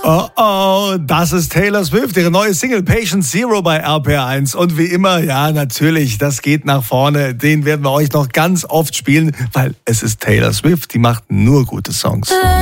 Oh, das ist Taylor Swift, ihre neue Single Patient Zero bei RPR1. Und wie immer, ja, natürlich, das geht nach vorne. Den werden wir euch noch ganz oft spielen, weil es ist Taylor Swift, die macht nur gute Songs.